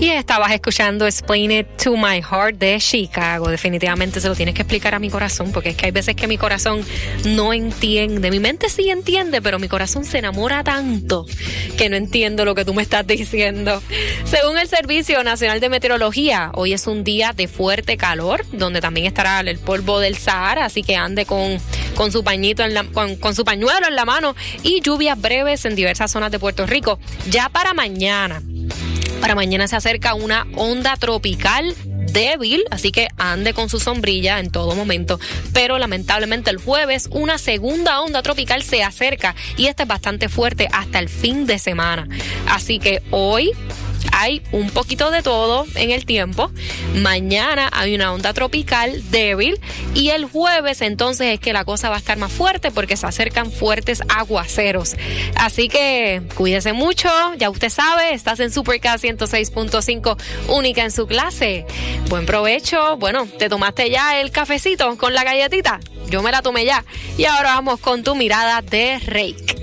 Y estabas escuchando Explain It to My Heart de Chicago. Definitivamente se lo tienes que explicar a mi corazón, porque es que hay veces que mi corazón no entiende. Mi mente sí entiende, pero mi corazón se enamora tanto que no entiendo lo que tú me estás diciendo. Según el Servicio Nacional de Meteorología, hoy es un día de fuerte calor, donde también estará el polvo del Sahara, así que ande con su pañito con su pañuelo en la mano, y lluvias breves en diversas zonas de Puerto Rico. Ya para mañana se acerca una onda tropical débil, así que ande con su sombrilla en todo momento, pero lamentablemente el jueves una segunda onda tropical se acerca y esta es bastante fuerte hasta el fin de semana, así que hoy hay un poquito de todo en el tiempo. Mañana hay una onda tropical débil y el jueves entonces es que la cosa va a estar más fuerte porque se acercan fuertes aguaceros. Así que cuídese mucho, ya usted sabe, estás en Supercast 106.5, única en su clase. Buen provecho. Bueno, ¿te tomaste ya el cafecito con la galletita? Yo me la tomé ya. Y ahora vamos con tu mirada de Reiki.